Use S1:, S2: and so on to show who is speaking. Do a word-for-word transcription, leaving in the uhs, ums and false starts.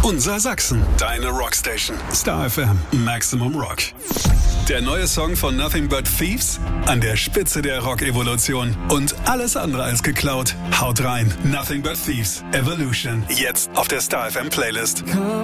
S1: Unser Sachsen, deine Rockstation. Star F M, Maximum Rock. Der neue Song von Nothing But Thieves, an der Spitze der Rock-Evolution. Und alles andere als geklaut. Haut rein, Nothing But Thieves, Evolution. Jetzt auf der Star F M Playlist.